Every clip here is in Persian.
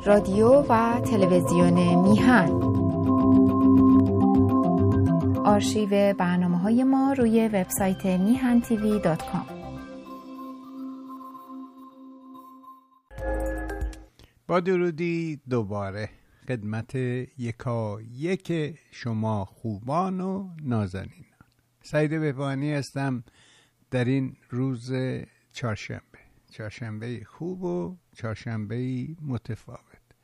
رادیو و تلویزیون میهن. آرشیو برنامه‌های ما روی وبسایت mihantv.com. با درودی دوباره خدمت یکایک شما خوبان و نازنینان. سعید بهبانی هستم در این روز چهارشنبه خوب و چهارشنبه متفاوت.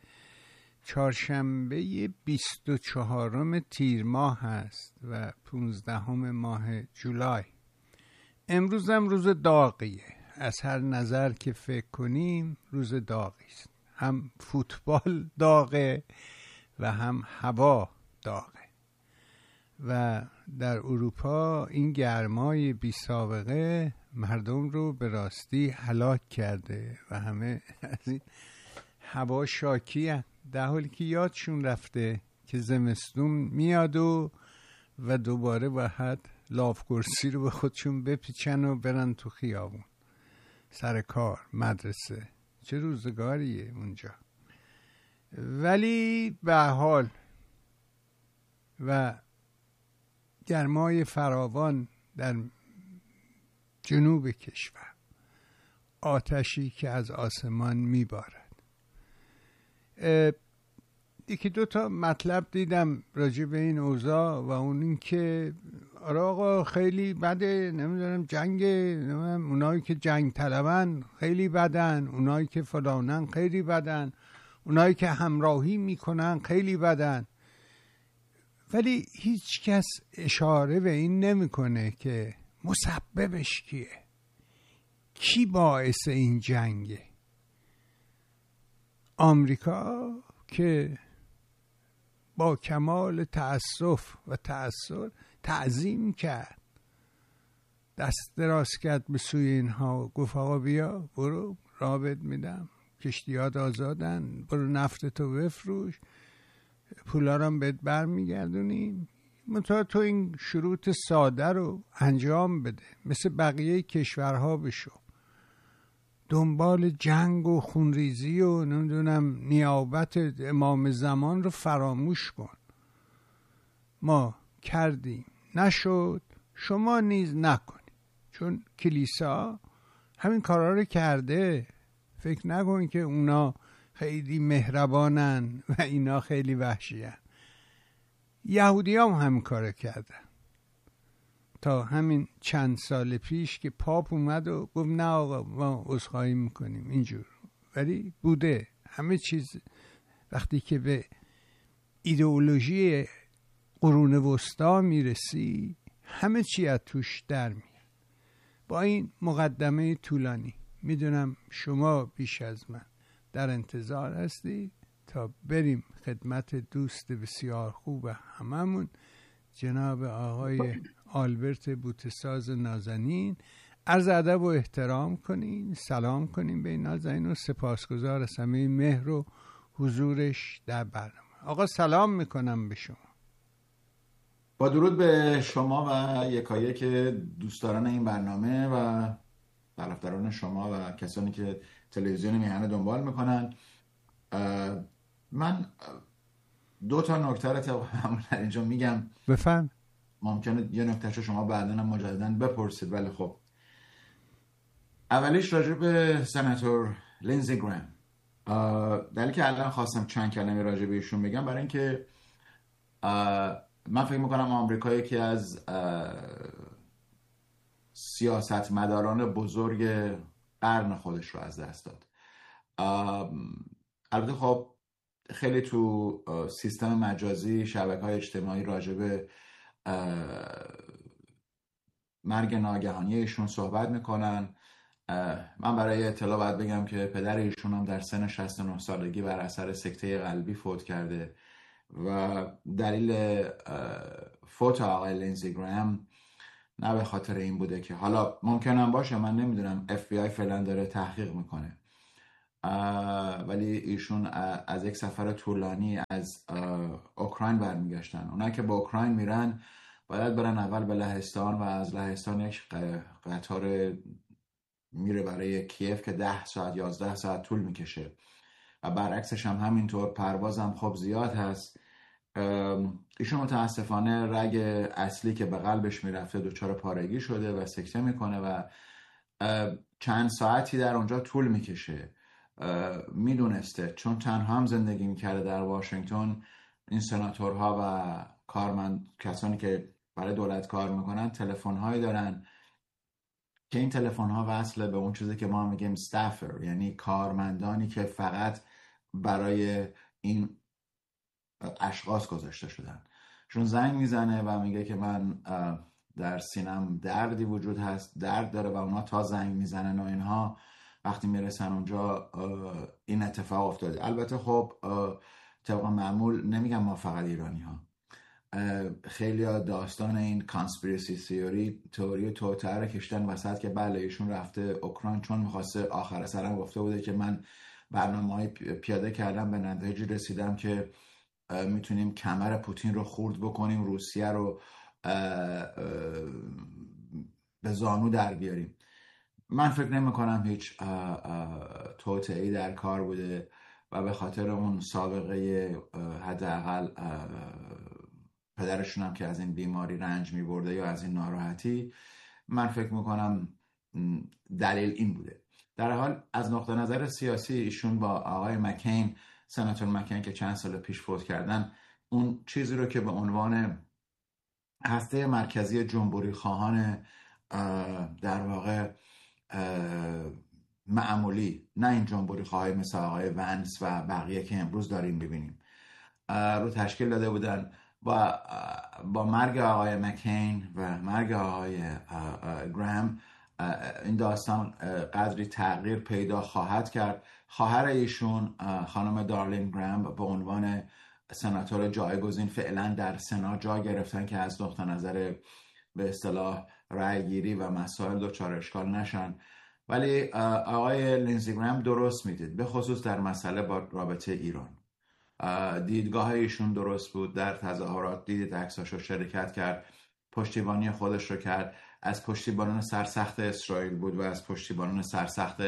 چهارشنبه 24 تیر ماه هست و 15 ماه جولای. امروز هم روز داغیه. از هر نظر که فکر کنیم روز داغی است. هم فوتبال داغه و هم هوا داغه و در اروپا این گرمای بی سابقه مردم رو به راستی هلاک کرده و همه از این هوا شاکی هست، در حالی که یادشون رفته که زمستون میاد و دوباره باید لاف کرسی رو به خودشون بپیچن و برن تو خیابون سر کار مدرسه. چه روزگاریه اونجا. ولی به حال و گرمای فراوان در جنوب کشور، آتشی که از آسمان میبارد. یکی دو تا مطلب دیدم راجع به این اوضاع و اون این که آقا خیلی بده، نمیدونم جنگ، نمیدونم اونایی که جنگ طلبن خیلی بدن، اونایی که فلانن خیلی بدن، اونایی که همراهی میکنن خیلی بدن. ولی هیچ کس اشاره به این نمیکنه که مسببش کیه، کی باعث این جنگه. آمریکا که با کمال تأسف و تأثیر تعظیم کرد، دست دراز کرد به سوی اینها، گفت آقا بیا برو رابط میدم، کشتیات آزادن، برو نفتتو بفروش، پولا رو بهت برمیگردونیم، منتها تو این شروط ساده رو انجام بده، مثل بقیه کشورها بشو، دنبال جنگ و خونریزی و نمیدونم نیابت امام زمان رو فراموش کن. ما کردیم نشد، شما نیز نکنید، چون کلیسا همین کارا رو کرده. فکر نکن که اونا خیلی مهربانن و اینا خیلی وحشی هن. یهودی هم همین کار کردن تا همین چند سال پیش که پاپ اومد و گفت نه آقا ما عذرخواهی میکنیم اینجور. ولی بوده همه چیز وقتی که به ایدئولوژی قرون وسطا میرسی همه چی از توش در میاد. با این مقدمه طولانی میدونم شما بیش از من در انتظار هستی تا بریم خدمت دوست بسیار خوب هممون، جناب آقای آلبرت بوتساز نازنین. عرض ادب و احترام کنین، سلام کنین به این نازنین و سپاسگزار از همه مهر و حضورش در برنامه. آقا سلام میکنم به شما. با درود به شما و یکایک دوستداران این برنامه و طرفداران شما و کسانی که تلویزیون میهن دنبال میکنن. من دو تا نکته رو در اینجا میگم، بفهم. ممکنه یه نکتهشو شما بعداً هم مجدداً بپرسید، ولی خب اولیش راجع به سناتور لینزی گرام. دلیلی که الان خواستم چند کلمه راجع به ایشون بگم برای اینکه من فکر میکنم آمریکا یکی از سیاستمداران بزرگ قرن خودش رو از دست داد. البته خب خیلی تو سیستم مجازی، شبکه‌های اجتماعی راجع به مرگ ناگهانی ایشون صحبت میکنن. من برای اطلاع باید بگم که پدر ایشون هم در سن 69 سالگی بر اثر سکته قلبی فوت کرده و دلیل فوت آقای لینزی گرام نه به خاطر این بوده که، حالا ممکنم باشه من نمیدونم، FBI فعلا داره تحقیق میکنه، ولی ایشون از یک سفر طولانی از اوکراین برمیگشتن. اونایی که با اوکراین میرن باید برن اول به لهستان و از لهستان یک قطار میره برای کیف که 10 ساعت 11 ساعت طول میکشه و برعکسش هم همینطور، پروازم خب زیاد هست. ایشون متاسفانه رگ اصلی که به قلبش میرفته دچار پارگی شده و سکته میکنه و چند ساعتی در اونجا طول میکشه. میدونسته چون تنها هم زندگی میکرده در واشنگتن، این سناتورها و کسانی که برای دولت کار میکنن تلفن هایی دارن که این تلفن ها وصله به اون چیزی که ما میگیم استافر، یعنی کارمندانی که فقط برای این اشخاص گذاشته شدن. چون زنگ میزنه و میگه که من در سینم دردی وجود هست، درد داره، و اونا تا زنگ میزنن و اینها وقتی میرسن اونجا این اتفاق افتاده. البته خب طبق معمول نمیگم ما فقط ایرانی ها، خیلی داستان این کانسپیرسی تئوری توطئه رو کشتن وسط که بله ایشون رفته اوکراین چون میخواسته، آخر سرم گفته بوده که من برنامه‌های پیاده کردم، به نتیجه رسیدم که میتونیم کمر پوتین رو خورد بکنیم، روسیه رو به زانو در بیاریم. من فکر نمی کنم هیچ توطئه‌ای در کار بوده و به خاطر اون سابقه حداقل پدرشون هم که از این بیماری رنج می برده یا از این ناراحتی، من فکر میکنم دلیل این بوده. در حال از نقطه نظر سیاسی ایشون با آقای مکین، سناتور مکین که چند سال پیش فوت کردن، اون چیزی رو که به عنوان هسته مرکزی جمهوری خواهان در واقع معمولی، نه این جمهوری خواهی مثل آقای ونس و بقیه که امروز داریم ببینیم، رو تشکیل داده بودن. با مرگ آقای مکین و مرگ آقای گرام این داستان قدری تغییر پیدا خواهد کرد. خواهر ایشون خانم دارلین گرام به عنوان سناتور جایگزین فعلا در سنا جا گرفتن که از نقطه نظر به اصطلاح رأی گیری و مسائل دچار اشکال نشن. ولی آقای لینزی گرام درست میدید، به خصوص در مسئله با رابطه ایران. دیدگاه ایشون درست بود، در تظاهرات دیدید عکساشو شرکت کرد، پشتیبانی خودش رو کرد، از پشتیبانان سرسخت اسرائیل بود و از پشتیبانان سرسخت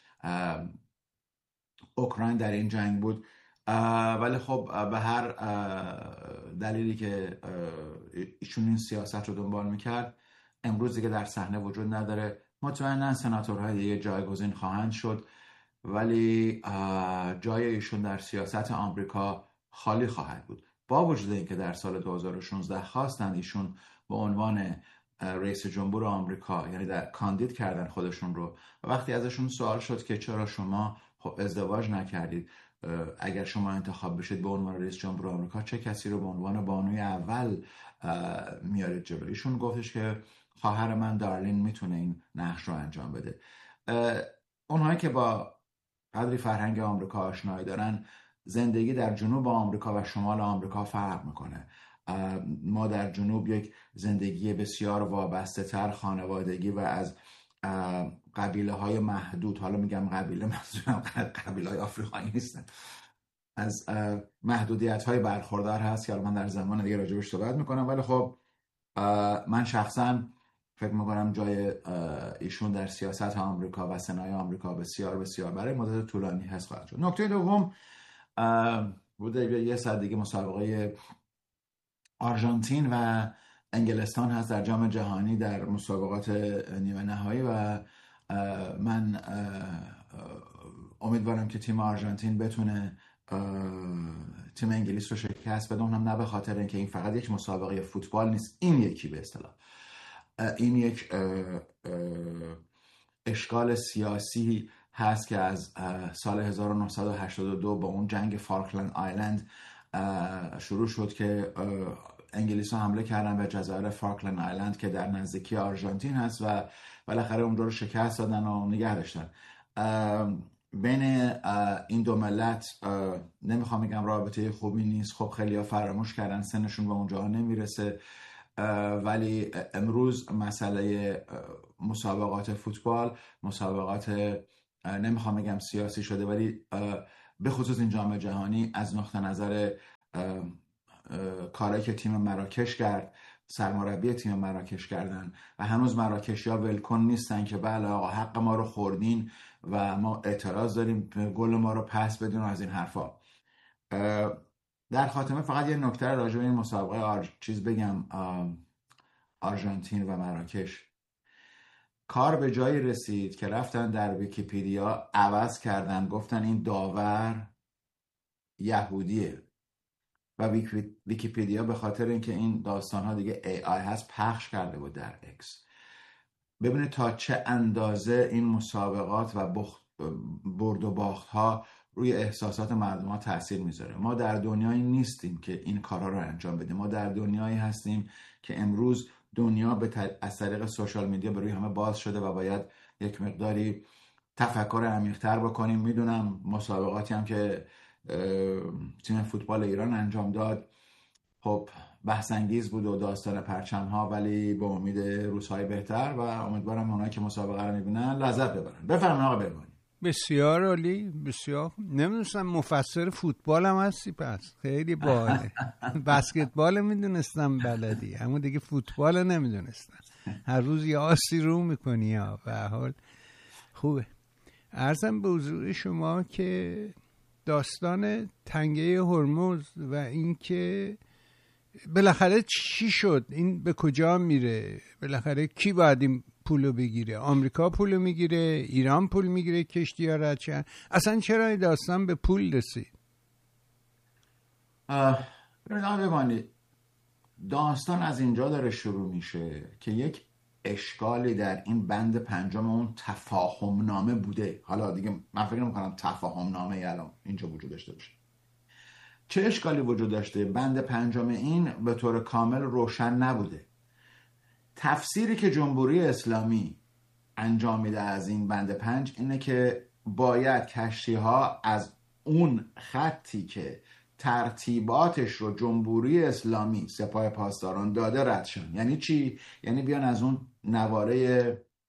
اوکراین در این جنگ بود. ولی خب به هر دلیلی که ایشون این سیاست رو دنبال میکرد، امروز دیگه در صحنه وجود نداره. مطمئنا سناتورهای دیگه جایگزین خواهند شد، ولی جای ایشون در سیاست آمریکا خالی خواهد بود. با وجود اینکه در سال 2016 خواستند ایشون به عنوان رئیس جمهور آمریکا، یعنی در کاندید کردن خودشون رو، و وقتی ازشون سوال شد که چرا شما ازدواج نکردید، اگر شما انتخاب بشید به عنوان رئیس جمهور آمریکا چه کسی رو به عنوان بانوی اول میارید جلو، ایشون گفتش که خواهر من دارلین میتونه این نقش رو انجام بده. اونهایی که با قدری فرهنگ آمریکا آشنایی دارن، زندگی در جنوب آمریکا و شمال آمریکا فرق میکنه. ما در جنوب یک زندگی بسیار وابسته تر، خانوادگی و از قبیله های محدود، حالا میگم قبیله، منظورم قبیله های آفریقایی نیستن، از محدودیت های برخوردار هست که من در زمان دیگه راجبش صحبت میکنم. ولی خب من شخصا فکر میکنم جای ایشون در سیاست آمریکا و سنای آمریکا بسیار بسیار برای مدت طولانی هست خواهد شد. نکته دوم بوده یه ساعت دیگه مسابقه آرژانتین و انگلستان هست در جام جهانی در مسابقات نیمه نهایی و من امیدوارم که تیم آرژانتین بتونه تیم انگلیس رو شکست بده. اونم نه به خاطر اینکه این فقط یک مسابقه فوتبال نیست، این یکی به اصطلاح این یک اشکال سیاسی هست که از سال 1982 با اون جنگ فالکلند آیلند شروع شد که انگلیس ها حمله کردن به جزایر فالکلند آیلند که در نزدیکی آرژانتین هست و بالاخره اونجا رو شکست دادن و نگه داشتن. بین این دو ملت نمیخوام بگم رابطه خوبی نیست، خب خیلی ها فراموش کردن، سنشون به اونجا نمیرسه، ولی امروز مسئله مسابقات فوتبال، مسابقات نمیخوام بگم سیاسی شده، ولی به خصوص این جام جهانی از نقطه نظر کاری که تیم مراکش کرد سرمربی تیم مراکش کردن و هنوز مراکشی‌ها ولکن نیستن که بله آقا حق ما رو خوردین و ما اعتراض داریم، گل ما رو پس بدین و از این حرفا. در خاتمه فقط یه نکته راجع به این مسابقه بگم. آرژانتین و مراکش کار به جایی رسید که رفتن در ویکی‌پدیا عوض کردن، گفتن این داور یهودیه و ویکی‌پدیا به خاطر اینکه این داستان‌ها دیگه AI هست پخش کرده بود در اکس. ببینید تا چه اندازه این مسابقات و برد و باخت‌ها روی احساسات مردم ها تأثیر میذاره. ما در دنیایی نیستیم که این کارها رو انجام بدیم. ما در دنیایی هستیم که امروز دنیا از طریق سوشال میدیا به روی همه باز شده و باید یک مقداری تفکر عمیق‌تر بکنیم. میدونم مسابقاتی هم که تیم فوتبال ایران انجام داد خب بحث انگیز بود و داستان پرچم ها، ولی به امید روزهای بهتر و امیدوارم اونایی که مسابقه رو میبینن لذت ببرن. بفرمایید آقا برمانی. بسیار عالی، بسیار. نمیدونستم مفسر فوتبال هم هستی، پس خیلی باحاله. بسکتبال میدونستم بلدی، اما دیگه فوتبال نمیدونستم. هر روز یه آسی رو میکنی یا به حال خوبه. عرضم به حضور شما که داستان تنگه هرمز و اینکه بالاخره چی شد، این به کجا میره، بالاخره کی باید این پولو بگیره؟ آمریکا پولو میگیره، ایران پول میگیره، کشتی‌ها رد شن؟ اصلا چرا این داستان به پول رسید؟ ببینید داستان از اینجا داره شروع میشه که یک اشکالی در این بند پنجم اون تفاهم نامه بوده. حالا دیگه من فکر نمی‌کنم تفاهم نامه الان اینجا وجود داشته باشه. چه اشکالی وجود داشته؟ بند پنجم این به طور کامل روشن نبوده. تفسیری که جمهوری اسلامی انجام میده از این بند 5 اینه که باید کشتی ها از اون خطی که ترتیباتش رو جمهوری اسلامی سپاه پاسداران داده رد شن. یعنی چی؟ یعنی بیان از اون نواره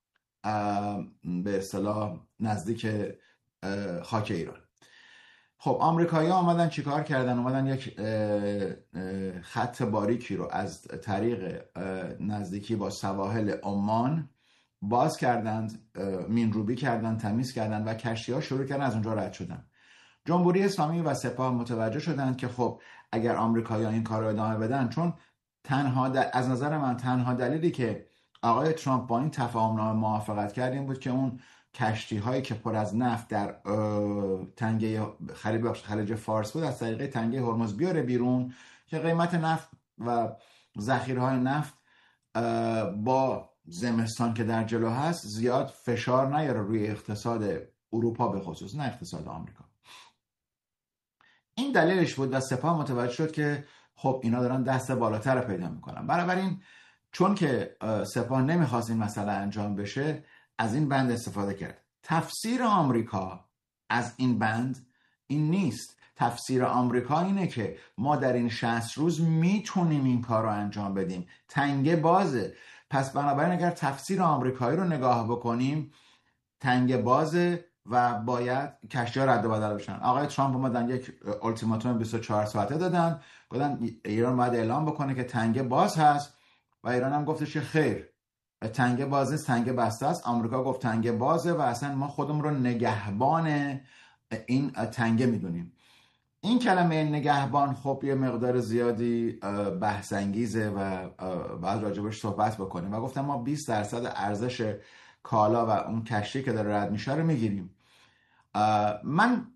به اصطلاح نزدیک خاک ایران. خب آمریکایی ها آمدن چیکار کردن؟ آمدن یک خط باریکی رو از طریق نزدیکی با سواحل عمان باز کردند، مینروبی کردند، تمیز کردند و کشتی ها شروع کردن از اونجا رد شدن. جمهوری اسلامی و سپاه متوجه شدند که خب اگر آمریکایی ها این کار رو ادامه بدن، چون از نظر من تنها دلیلی که آقای ترامپ با این تفاهمنامه موافقت کرد این بود که اون کشتی هایی که پر از نفت در تنگه خلیج فارس بود از طریق تنگه هرمز بیاره بیرون که قیمت نفت و ذخیره های نفت با زمستان که در جلو هست زیاد فشار نیاره روی اقتصاد اروپا به خصوص، نه اقتصاد آمریکا. این دلیلش بود و سپاه متوجه شد که خب اینا دارن دست بالاتر پیدا میکنن. بنابراین چون که سپاه نمیخواست این مسئله انجام بشه از این بند استفاده کرد. تفسیر آمریکا از این بند این نیست. تفسیر آمریکا اینه که ما در این 60 روز میتونیم این کار رو انجام بدیم، تنگه بازه. پس بنابراین اگر تفسیر آمریکایی رو نگاه بکنیم تنگه بازه و باید کشتی‌ها رد و بدل بشن. آقای ترامپ اومدن یک التیماتوم 24 ساعته دادن، گفتن ایران باید اعلام بکنه که تنگه باز هست و ایران هم گفتش که خیر، تنگه باز نیست، تنگه بسته است. آمریکا گفت تنگه بازه و اصلا ما خودمون رو نگهبان این تنگه میدونیم. این کلمه نگهبان خب یه مقدار زیادی بحث انگیزه و باید راجبش صحبت بکنیم و گفتم ما 20% ارزش کالا و اون کشتی که داره رد میشه رو میگیریم. من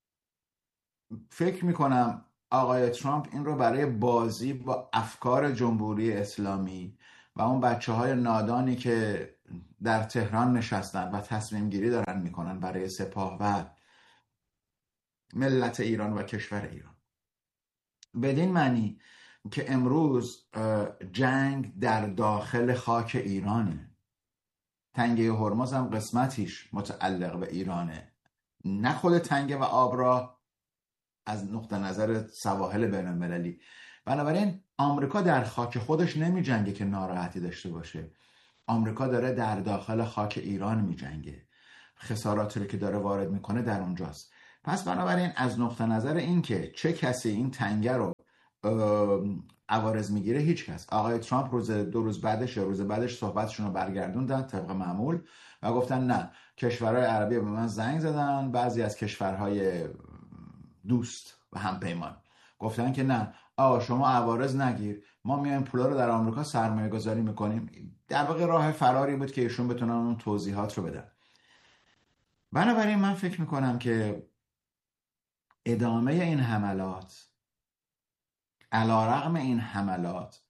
فکر میکنم آقای ترامپ این رو برای بازی با افکار جمهوری اسلامی و اون بچه‌های نادانی که در تهران نشستن و تصمیم گیری دارن میکنن برای سپاه و ملت ایران و کشور ایران، بدین معنی که امروز جنگ در داخل خاک ایرانه. تنگه هرمز هم قسمتیش متعلق به ایرانه، نه خود تنگه و آبراه از نقطه نظر سواحل بین المللی. بنابراین آمریکا در خاک خودش نمی جنگه که ناراحتی داشته باشه. آمریکا داره در داخل خاک ایران می جنگه، خساراتی که داره وارد میکنه در اونجاست. پس بنابراین از نقطه نظر این که چه کسی این تنگه رو عوارض میگیره؟ هیچ کس. آقای ترامپ دو روز بعدش یا روز بعدش صحبتشون رو برگردوندن طبق معمول و گفتن نه، کشورهای عربی به من زنگ زدن، بعضی از کشورهای دوست و همپیمان گفتن که نه آقا شما عوارض نگیر، ما میایم پولا رو در آمریکا سرمایه گذاری میکنیم. در واقع راه فراری بود که ایشون بتونن اون توضیحات رو بدن. بنابراین من فکر میکنم که ادامه این حملات، علیرغم این حملات،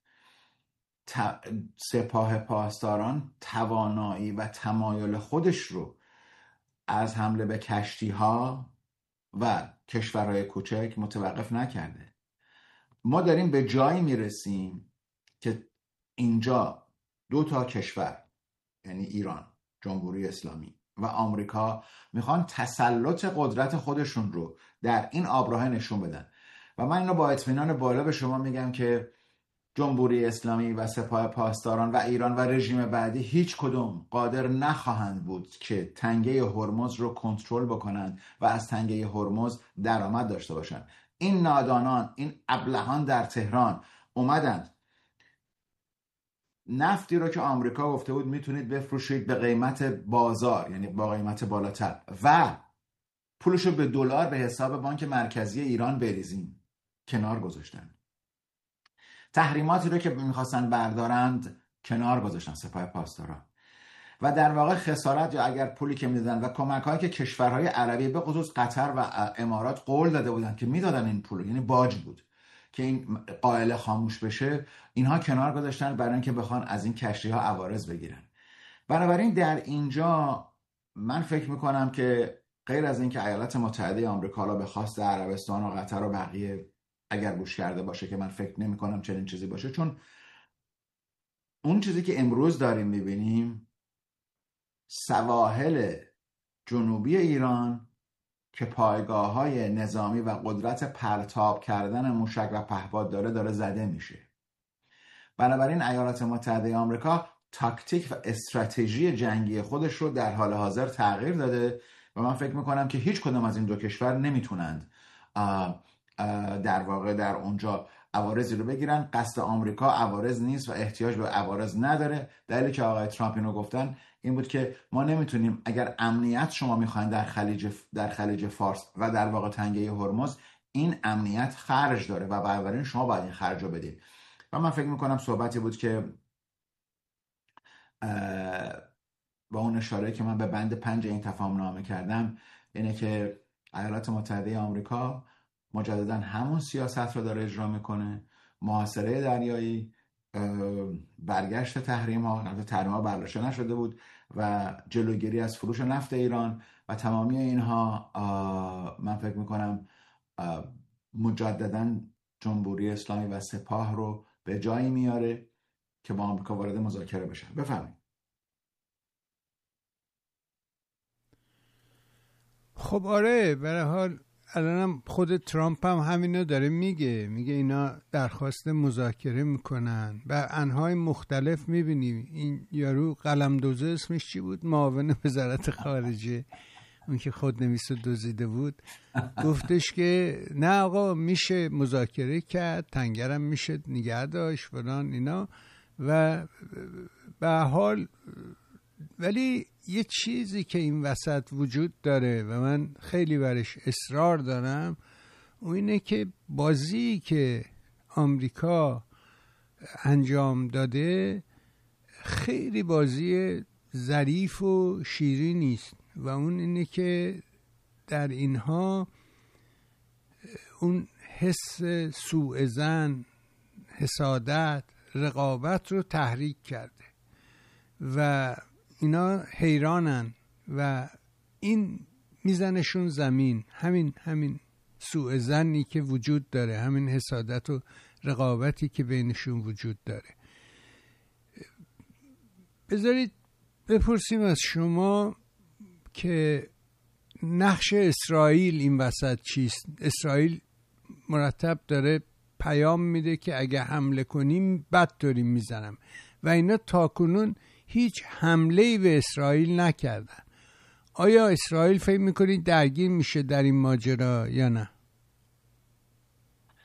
سپاه پاسداران توانایی و تمایل خودش رو از حمله به کشتی‌ها و کشورهای کوچک متوقف نکرده. ما داریم به جایی میرسیم که اینجا 2 کشور، یعنی ایران، جمهوری اسلامی و آمریکا، میخوان تسلط قدرت خودشون رو در این آبراه نشون بدن. و من اینو با اطمینان بالا به شما میگم که جمهوری اسلامی و سپاه پاسداران و ایران و رژیم بعدی هیچ کدوم قادر نخواهند بود که تنگه هرمز رو کنترل بکنند و از تنگه هرمز درآمد داشته باشند. این نادانان، این ابلهان در تهران اومدند نفتی رو که آمریکا گفته بود میتونید بفروشید به قیمت بازار، یعنی با قیمت بالاتر، و پولشو به دلار به حساب بانک مرکزی ایران بریزیم، کنار گذاشتن. تحریماتی رو که میخواستن بردارند کنار گذاشتن سپاه پاسداران. و در واقع خسارت، یا اگر پولی که میدادن و کمک‌هایی که کشورهای عربی به خصوص قطر و امارات قول داده بودن که میدادن این پول، یعنی باج بود که این قائله خاموش بشه، اینها کنار گذاشتن برای اینکه بخوان از این کشتی‌ها عوارض بگیرن. بنابراین در اینجا من فکر میکنم که غیر از اینکه ایالات متحده آمریکا به خواست عربستان و قطر و بقیه اگر گوش کرده باشه، که من فکر نمی کنم چنین چیزی باشه، چون اون چیزی که امروز داریم میبینیم سواحل جنوبی ایران که پایگاه‌های نظامی و قدرت پرتاب کردن موشک و پهپاد داره زده میشه. بنابراین ایالات متحده آمریکا تاکتیک و استراتژی جنگی خودش رو در حال حاضر تغییر داده و من فکر میکنم که هیچ کدوم از این 2 کشور نمیتونند در واقع در اونجا عوارضی رو بگیرن. قصد آمریکا عوارض نیست و احتیاج به عوارض نداره. دلیلی که آقای ترامپ اینو گفتن این بود که ما نمیتونیم، اگر امنیت شما میخواین در خلیج فارس و در واقع تنگه هرمز، این امنیت خرج داره و بنابراین شما باید این خرج رو بدید. و من فکر میکنم صحبتی بود که با اون اشاره که من به بند 5 این تفاهم نامه کردم، اینه که ایالات متحده آمریکا مجددا همون سیاست رو داره اجرا میکنه، محاصره دریایی، برگشت تحریم ها برداشته نشده بود و جلوگیری از فروش نفت ایران و تمامی اینها. من فکر میکنم مجددا جمهوری اسلامی و سپاه رو به جایی میاره که با آمریکا وارد مذاکره بشن. بفهمید. خب آره، به هر حال الانم خود ترامپ هم همینو داره میگه اینا درخواست مذاکره میکنن. به انهای مختلف میبینیم این یارو قلمدوزه اسمش چی بود، معاون وزارت خارجه، اون که خودنویس دزدیده بود، گفتش که نه آقا میشه مذاکره کرد، تنگرم میشه نگه داشت فلان اینا. و به حال ولی یه چیزی که این وسط وجود داره و من خیلی برش اصرار دارم، اون اینه که بازی که آمریکا انجام داده خیلی بازی ظریف و شیرین نیست و اون اینه که در اینها اون حس سوء ظن، حسادت، رقابت رو تحریک کرده و اینا حیرانن و این میزنشون زمین. همین سوء ظنی که وجود داره، همین حسادت و رقابتی که بینشون وجود داره. بذارید بپرسیم از شما که نقش اسرائیل این وسط چیست؟ اسرائیل مرتب داره پیام میده که اگه حمله کنیم بد داریم میزنم و اینا تاکنون هیچ حمله‌ای به اسرائیل نکردن. آیا اسرائیل فکر میکنید درگیر میشه در این ماجرا یا نه؟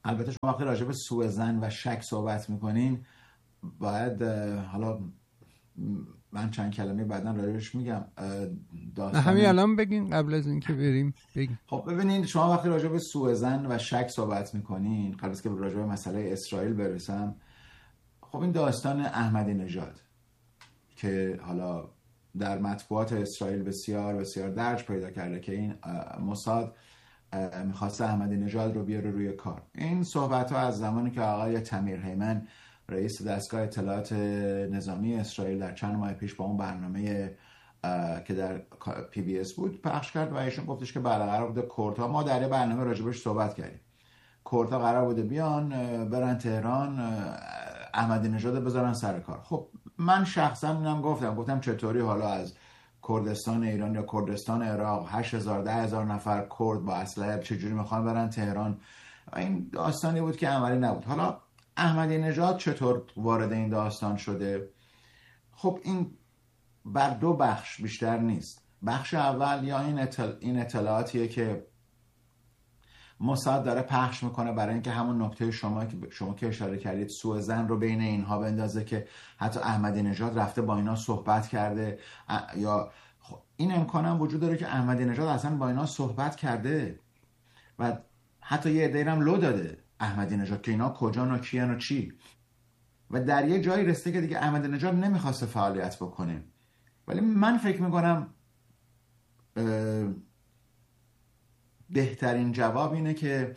البته شما وقتی راجع به سوء ظن و شک صحبت میکنین باید حالا من چند کلمه بعداً راجعش میگم داستان همین الان بگین قبل از اینکه بریم بگین. خب ببینید شما وقتی راجع به سوء ظن و شک صحبت میکنین قبل از که راجع به مسئله اسرائیل برسم، خب این داستان احمدی نژاد که حالا در مطبوعات اسرائیل بسیار بسیار درج پیدا کرده که این موساد میخواسته احمدی نژاد رو بیاره روی کار. این صحبت ها از زمانی که آقای تمیر هیمن رئیس دستگاه اطلاعات نظامی اسرائیل در چند ماه پیش با اون برنامه که در PBS بود پخش کرد و ایشون گفتش که بله قرار بوده کردها، ما در یه برنامه راجبش صحبت کردیم، کردها قرار بوده بیان برن تهران احمدی نژاد بذارن سر کار. خب من شخصا اینم گفتم چطوری حالا از کردستان ایران یا کردستان عراق 8000 10000 نفر کرد با اسلحه چجوری میخوان برن تهران؟ این داستانی بود که عملی نبود. حالا احمدی نژاد چطور وارد این داستان شده؟ خب این بر دو بخش بیشتر نیست. بخش اول یا این اطلاعاتیه که موساد داره پخش میکنه برای اینکه همون نکته شما که اشاره کردید سوء ظن رو بین اینها بندازه که حتی احمدی نژاد رفته با اینا صحبت کرده، یا این امکان هم وجود داره که احمدی نژاد اصلا با اینا صحبت کرده و حتی یه عده‌ای هم لو داده احمدی نژاد که اینا کجان و کیان و چی، و در یه جایی رسیده که دیگه احمدی نژاد نمیخواسته فعالیت بکنه. ولی من فکر میکنم بهترین جواب اینه که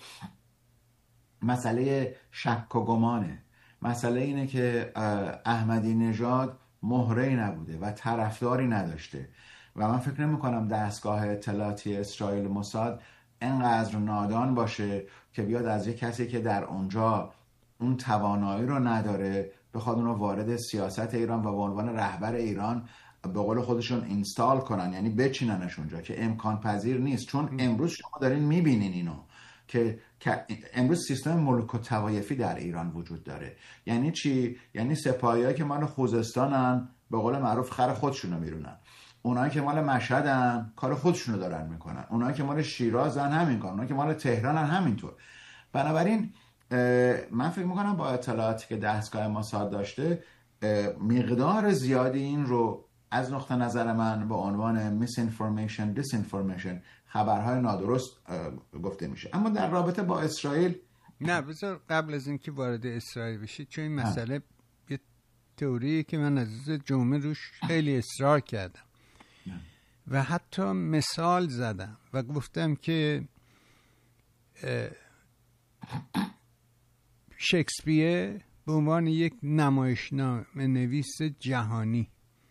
مسئله شک و گمانه. مسئله اینه که احمدی نژاد مهره‌ای نبوده و طرفداری نداشته و من فکر نمی کنم دستگاه اطلاعاتی اسرائیل موساد انقدر نادان باشه که بیاد از یک کسی که در اونجا اون توانایی رو نداره بخواد اونو وارد سیاست ایران و به عنوان رهبر ایران به قول خودشون اینستال کنن، یعنی بچیننش اونجا، که امکان پذیر نیست. چون امروز شما دارین میبینین اینو که امروز سیستم ملوک و توایفی در ایران وجود داره. یعنی چی؟ یعنی سپاهیایی که مال خوزستانن به قول معروف خر خودشونو میرونن، اونایی که مال مشهدن کار خودشونو دارن میکنن، اونایی که مال شیرازن همین کار، اونایی که مال تهرانن همینطور. بنابراین من فکر میکنم با اطلاعاتی که دستگاه موساد داشته مقدار زیادی این رو از نقطه نظر من به عنوان misinformation, disinformation، خبرهای نادرست گفته میشه. اما در رابطه با اسرائیل نه، بذار قبل از اینکه وارد اسرائیل بشید، چون این مسئله یه تئوریه که من از جمعه روش خیلی اصرار کردم و حتی مثال زدم و گفتم که شکسپیر به عنوان یک نمایشنامه نویس جهانی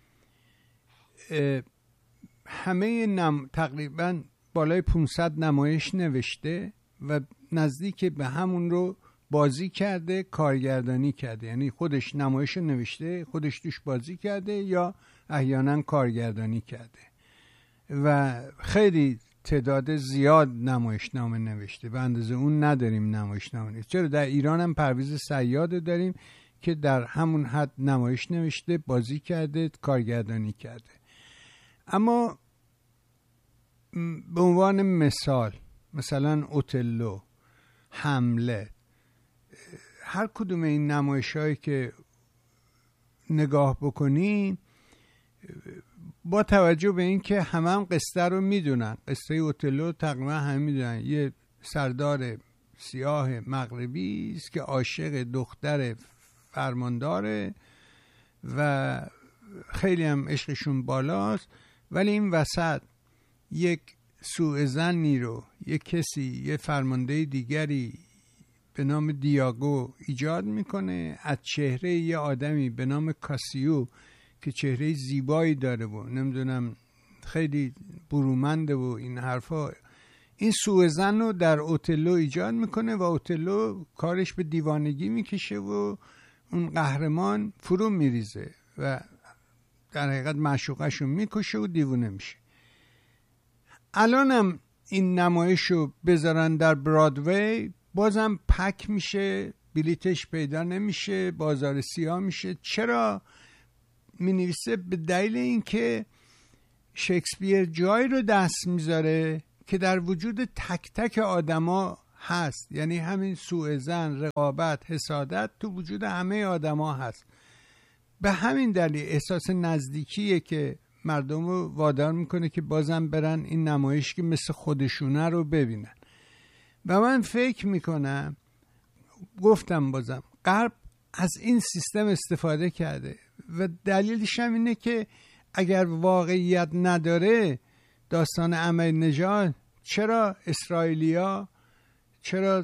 همه تقریبا بالای 500 نمایش نوشته و نزدیک به همون رو بازی کرده، کارگردانی کرده. یعنی خودش نمایش نوشته، خودش توش بازی کرده یا احیانا کارگردانی کرده و خیلی تعداد زیاد نمایشنامه نوشته. به اندازه اون نداریم نمایشنامه نوشته. چرا در ایران هم پرویز صیاد داریم که در همون حد نمایش نوشته، بازی کرده، کارگردانی کرده. اما به عنوان مثلا اوتلو، حمله، هر کدوم این نمایش‌هایی که نگاه بکنی با توجه به این که هم قصه رو میدونن، قصه اوتلو تقریبا هم میدونن، یه سردار سیاه مغربی است که عاشق دختر فرمانداره و خیلی هم عشقشون بالاست، ولی این وسط یک سوء ظنی رو یک کسی، یه فرمانده دیگری به نام دیاگو ایجاد میکنه از چهره یه آدمی به نام کاسیو که چهره زیبایی داره و نمیدونم خیلی برومنده و این حرفا. این سوء ظن رو در اوتلو ایجاد میکنه و اوتلو کارش به دیوانگی میکشه و اون قهرمان فرو میریزه و در حقیقت معشوقش رو میکشه و دیوانه میشه. الانم این نمایش رو بذارن در برادوی بازم پک میشه، بلیتش پیدا نمیشه، بازار سیاه میشه. چرا؟ می نویسه به دلیل اینکه شکسپیر جایی رو دست میذاره که در وجود تک تک آدما هست. یعنی همین سوء ظن، رقابت، حسادت تو وجود همه آدما هست. به همین دلیل احساس نزدیکیه که مردم رو وادار میکنه که بازم برن این نمایش که مثل خودشونه رو ببینن. و من فکر میکنم، گفتم بازم، غرب از این سیستم استفاده کرده و دلیلش هم اینه که اگر واقعیت نداره داستان احمدی‌نژاد، چرا اسرائیلیا، چرا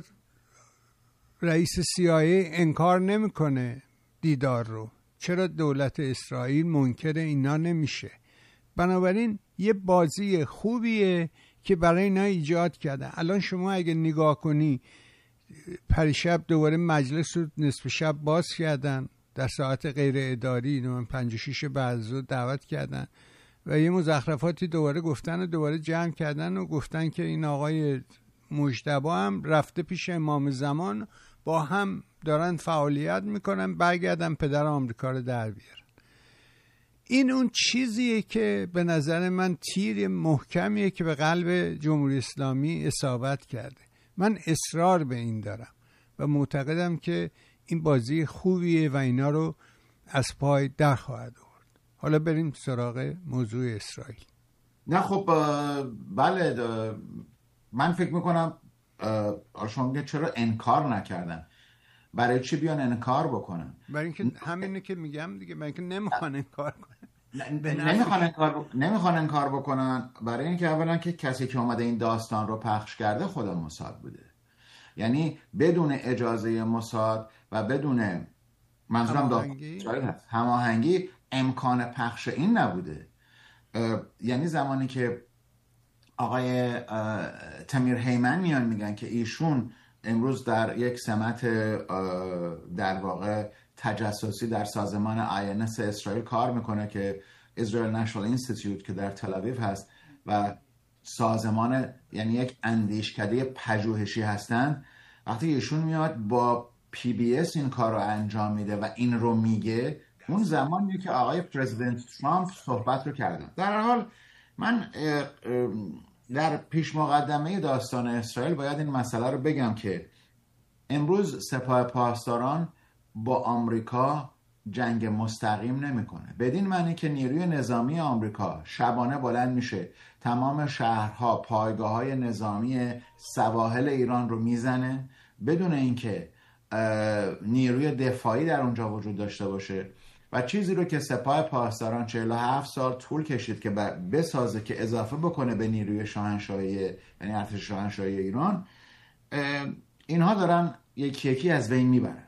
رئیس CIA انکار نمیکنه دیدار رو؟ چرا دولت اسرائیل منکر اینا نمیشه؟ بنابراین یه بازی خوبیه که برای اینا ایجاد کردن. الان شما اگه نگاه کنی، پریشب دوباره مجلس رو نصف شب باز کردن در ساعت غیر اداری، 5-6 بعد از ظهر دعوت کردن و یه مزخرفاتی دوباره گفتن و دوباره جمع کردن و گفتن که این آقای مجتبی هم رفته پیش امام زمان، با هم دارن فعالیت میکنن، برگردن پدر آمریکا رو در بیارن. این اون چیزیه که به نظر من تیر محکمیه که به قلب جمهوری اسلامی اصابت کرده. من اصرار به این دارم و معتقدم که این بازی خوبیه و اینا رو از پای در خواهد آورد. حالا بریم سراغ موضوع اسرائیل. نه خب بله، من فکر میکنم شما میگه چرا انکار نکردن؟ برای چی بیان انکار بکنن؟ برای اینکه همینه که میگم دیگه، برای اینکه نمیخوان انکار کنن. نمیخوان انکار بکنن. برای اینکه اولا که کسی که اومده این داستان رو پخش کرده خدا موساد بوده، یعنی بدون اجازه موساد و بدون منظورم هماهنگی امکان پخش این نبوده. یعنی زمانی که آقای تمیر هیمن میان میگن که ایشون امروز در یک سمت در واقع تجسسی در سازمان INS اسرائیل کار میکنه که Israel National Institute که در تل آویو هست و سازمان، یعنی یک اندیشکده پژوهشی هستن، وقتی ایشون میاد با PBS این کار رو انجام میده و این رو میگه، اون زمانیه که آقای پرزیدنت ترامپ صحبت رو کردن. در هر حال من در پیش مقدمه داستان اسرائیل باید این مسئله رو بگم که امروز سپاه پاسداران با آمریکا جنگ مستقیم نمیکنه، بدین معنی که نیروی نظامی آمریکا شبانه بلند میشه تمام شهرها، پایگاه‌های نظامی سواحل ایران رو میزنه بدون اینکه نیروی دفاعی در اونجا وجود داشته باشه. و چیزی رو که سپاه پاسداران 47 سال طول کشید که بسازه که اضافه بکنه به نیروی شاهنشاهی، یعنی ارتش شاهنشاهی ایران، اینها دارن یکی یکی از بین میبرن.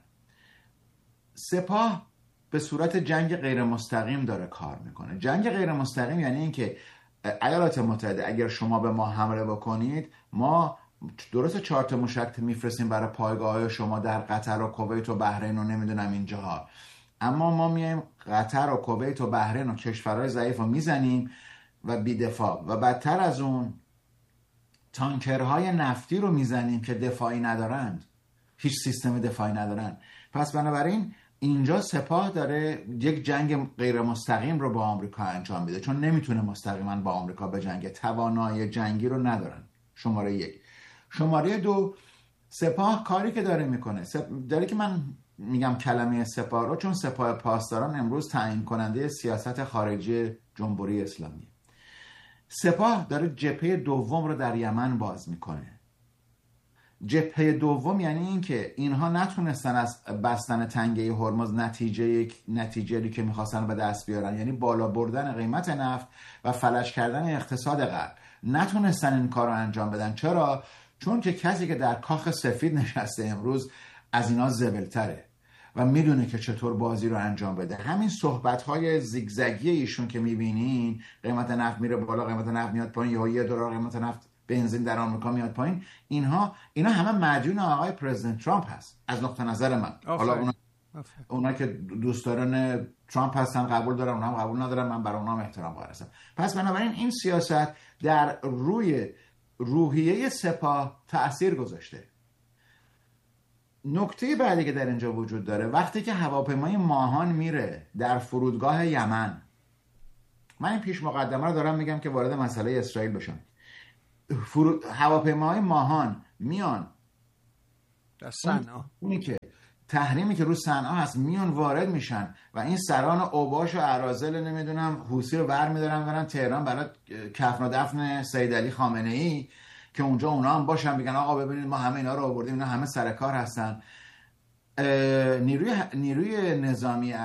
سپاه به صورت جنگ غیر مستقیم داره کار میکنه. جنگ غیر مستقیم یعنی اینکه ایالات متحده اگر شما به ما حمله بکنید، ما درست 4 موشک میفرستیم برای پایگاه شما در قطر و کویت و بحرین و نمیدونم اینجاها، اما ما میایم قطر و کویت و بحرین و کشورهای ضعیف رو میزنیم و بی‌دفاع، و بدتر از اون تانکرهای نفتی رو میزنیم که دفاعی ندارند، هیچ سیستم دفاعی ندارن. پس بنابراین اینجا سپاه داره یک جنگ غیر مستقیم رو با آمریکا انجام میده، چون نمیتونه مستقیما با آمریکا بجنگه، توانایی جنگی رو ندارن. شماره 1. شماره 2، سپاه کاری که داره میکنه، داره که من میگم کلمه سپاه رو چون سپاه پاسداران امروز تعیین کننده سیاست خارجی جمهوری اسلامی. سپاه داره جبهه دوم رو در یمن باز میکنه. جبهه دوم یعنی این که اینها نتونستن از بستن تنگه هرمز نتیجه‌ای که میخواستن به دست بیارن، یعنی بالا بردن قیمت نفت و فلج کردن اقتصاد غرب، نتونستن این کار رو انجام بدن. چرا؟ چون که کسی که در کاخ سفید نشسته امروز از اینا زبلتره و میدونه که چطور بازی رو انجام بده. همین صحبت‌های زیگزگی ایشون که میبینین، قیمت نفت میره بالا، قیمت نفت میاد پایین، یا $1 قیمت نفت بنزین در آمریکا میاد پایین، اینا همه مدیون آقای پرزیدنت ترامپ هست از نقطه نظر من. حالا اونا که دوستداران ترامپ هستن قبول دارن، اونا هم قبول ندارن، من برای اونا احترام قائل هستم. پس بنابراین این سیاست در روی روحیه سپاه تأثیر گذاشته. نکته بعدی که در اینجا وجود داره، وقتی که هواپیمای ماهان میره در فرودگاه یمن، من این پیش مقدمه رو دارم میگم که وارد مسئله اسرائیل بشم. هواپیماهای ماهان میان در صنعا اونی که تحریمی که رو صنعا هست میان وارد میشن و این سران اوباش و اراذل نمیدونم حوثی رو برمیدارن برن تهران برای کفن و دفن سید علی خامنه ای که اونجا اونا هم باشن بگن آقا ببینید ما همه اینا رو آوردیم، اینا همه سر کار هستن. نیروی نظامی